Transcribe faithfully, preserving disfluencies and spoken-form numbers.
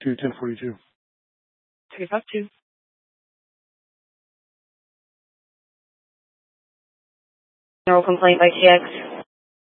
to ten forty-two. three five two. General complaint by T X.